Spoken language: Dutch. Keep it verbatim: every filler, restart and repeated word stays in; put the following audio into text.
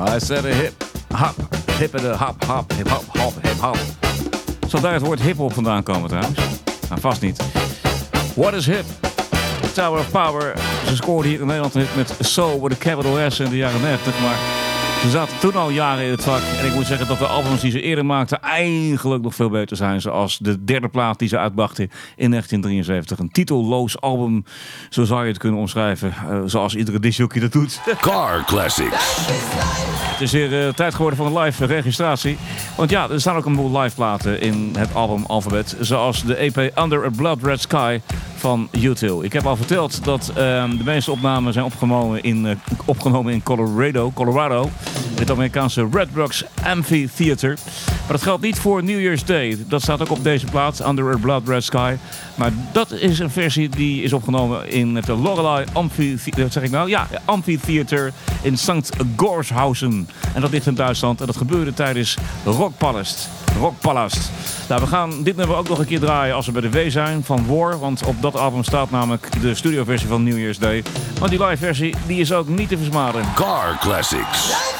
I said a hip, hop, hip en a hop, hop, hip hop, hop, hip hop. Zal daar het woord hip-hop vandaan komen trouwens? Nou, vast niet. What is hip? Tower of Power. Ze scoorden hier in Nederland met So with a capital S in de jaren negentig, maar ze zaten toen al jaren in het vak. En ik moet zeggen dat de albums die ze eerder maakten eigenlijk nog veel beter zijn. Zoals de derde plaat die ze uitbrachten in negentien drieënzeventig. Een titelloos album, zo zou je het kunnen omschrijven. Uh, zoals iedere discjockey dat doet. Car Classics. Het is weer uh, tijd geworden voor een live registratie. Want ja, er staan ook een boel live platen in het album Alphabet. Zoals de E P Under a Blood Red Sky van U twee. Ik heb al verteld dat uh, de meeste opnamen zijn opgenomen in, uh, opgenomen in Colorado. Colorado. Het Amerikaanse Red Rocks Amphitheater. Maar dat geldt niet voor New Year's Day. Dat staat ook op deze plaats, Under a Blood Red Sky. Maar dat is een versie die is opgenomen in het Lorelei Amphitheater. Wat zeg ik nou? Ja, Amphitheater in Sankt Gorshausen. En dat ligt in Duitsland. En dat gebeurde tijdens Rockpalast. Rockpalast. Nou, we gaan dit nummer ook nog een keer draaien als we bij de W zijn van War. Want op dat album staat namelijk de studioversie van New Year's Day. Maar die live versie die is ook niet te versmaden. Car Classics.